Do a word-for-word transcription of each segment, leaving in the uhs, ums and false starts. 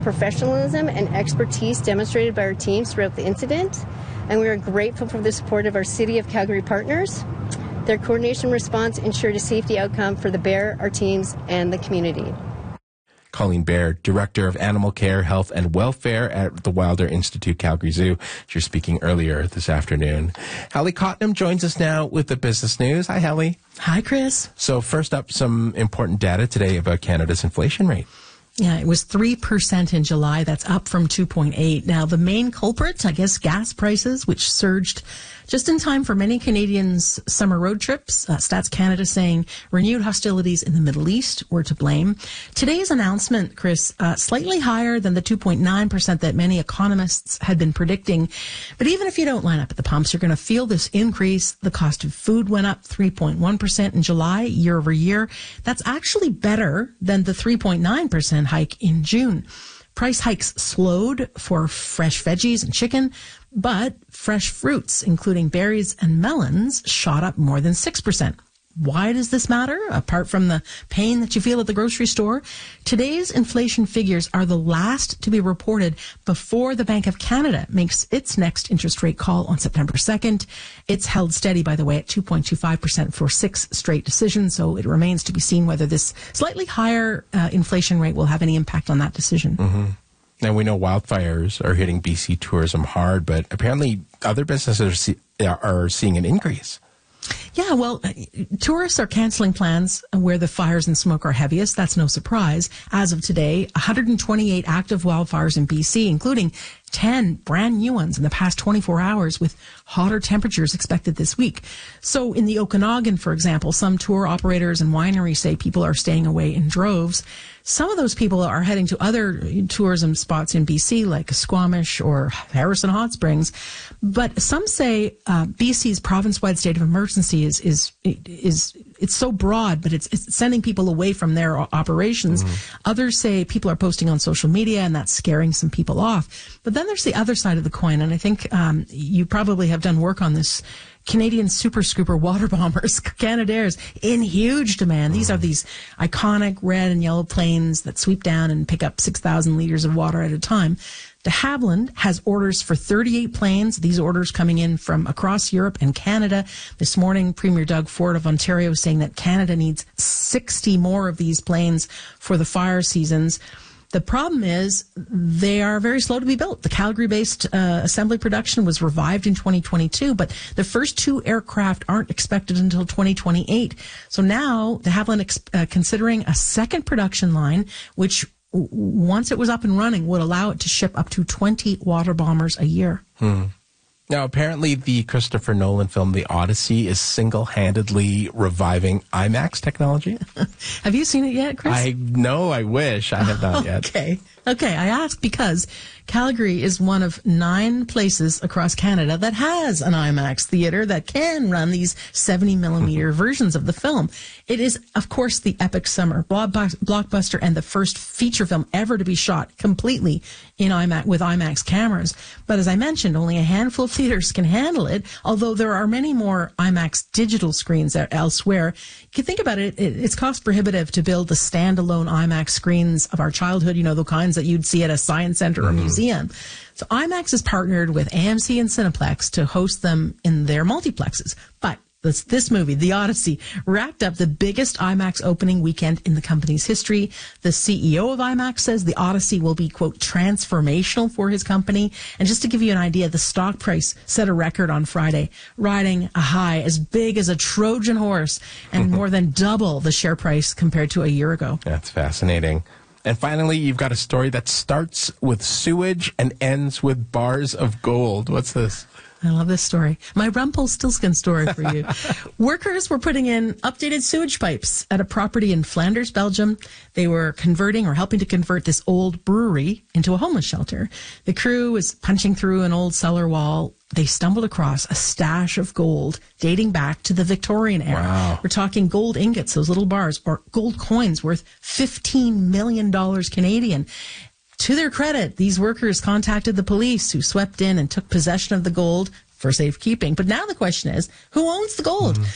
Professionalism and expertise demonstrated by our teams throughout the incident, and we are grateful for the support of our City of Calgary partners. Their coordination response ensured a safety outcome for the bear, our teams, and the community. Colleen Bair, Director of Animal Care, Health and Welfare at the Wilder Institute Calgary Zoo. She was speaking earlier this afternoon. Hallie Cottenham joins us now with the business news. Hi, Hallie. Hi, Chris. So first up, some important data today about Canada's inflation rate. Yeah, it was three percent in July. That's up from two point eight. Now, the main culprit, I guess, gas prices, which surged just in time for many Canadians' summer road trips. Uh, Stats Canada saying renewed hostilities in the Middle East were to blame. Today's announcement, Chris, uh, slightly higher than the two point nine percent that many economists had been predicting. But even if you don't line up at the pumps, you're going to feel this increase. The cost of food went up three point one percent in July, year over year. That's actually better than the three point nine percent hike in June. Price hikes slowed for fresh veggies and chicken, but fresh fruits, including berries and melons, shot up more than six percent. Why does this matter? Apart from the pain that you feel at the grocery store, today's inflation figures are the last to be reported before the Bank of Canada makes its next interest rate call on September second. It's held steady, by the way, at two point two five percent for six straight decisions, so it remains to be seen whether this slightly higher uh, inflation rate will have any impact on that decision. Mm-hmm. Now, we know wildfires are hitting B C tourism hard, but apparently other businesses are, see- are seeing an increase. Yeah, well, tourists are canceling plans where the fires and smoke are heaviest. That's no surprise. As of today, one hundred twenty-eight active wildfires in B C, including ten brand new ones in the past twenty-four hours, with hotter temperatures expected this week. So in the Okanagan, for example, some tour operators and wineries say people are staying away in droves. Some of those people are heading to other tourism spots in B C, like Squamish or Harrison Hot Springs. But some say uh, B C's province-wide state of emergency is is is it's so broad, but it's, it's sending people away from their operations. Mm-hmm. Others say people are posting on social media, and that's scaring some people off. But then there's the other side of the coin, and I think um, you probably have done work on this. Canadian Super Scooper water bombers, Canadairs, in huge demand. These are these iconic red and yellow planes that sweep down and pick up six thousand liters of water at a time. De Havilland has orders for thirty-eight planes. These orders coming in from across Europe and Canada. This morning, Premier Doug Ford of Ontario saying that Canada needs sixty more of these planes for the fire seasons. The problem is they are very slow to be built. The Calgary-based uh, assembly production was revived in twenty twenty-two, but the first two aircraft aren't expected until twenty twenty-eight. So now De Havilland ex- uh, considering a second production line, which w- once it was up and running would allow it to ship up to twenty water bombers a year. Hmm. Now, apparently the Christopher Nolan film, The Odyssey, is single-handedly reviving IMAX technology. Have you seen it yet, Chris? I know, I wish. I have not yet. Okay. Okay, I ask because Calgary is one of nine places across Canada that has an IMAX theater that can run these seventy millimeter versions of the film. It is, of course, the epic summer blockbuster and the first feature film ever to be shot completely in IMAX with IMAX cameras. But as I mentioned, only a handful of theaters can handle it, although there are many more IMAX digital screens elsewhere. You can think about it, it's cost prohibitive to build the standalone IMAX screens of our childhood, you know, the kinds that you'd see at a science center or museum. So IMAX has partnered with A M C and Cineplex to host them in their multiplexes. But this, this movie, The Odyssey, wrapped up the biggest IMAX opening weekend in the company's history. The C E O of IMAX says The Odyssey will be, quote, transformational for his company. And just to give you an idea, the stock price set a record on Friday, riding a high as big as a Trojan horse and more than double the share price compared to a year ago. That's fascinating. And finally, you've got a story that starts with sewage and ends with bars of gold. What's this? I love this story. My Rumpelstiltskin story for you. Workers were putting in updated sewage pipes at a property in Flanders, Belgium. They were converting or helping to convert this old brewery into a homeless shelter. The crew was punching through an old cellar wall. They stumbled across a stash of gold dating back to the Victorian era. Wow. We're talking gold ingots, those little bars, or gold coins worth fifteen million dollars Canadian. To their credit, these workers contacted the police, who swept in and took possession of the gold for safekeeping. But now the question is, who owns the gold? Mm-hmm.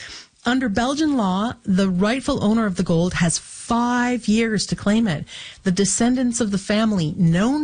Under Belgian law, the rightful owner of the gold has five years to claim it. The descendants of the family, known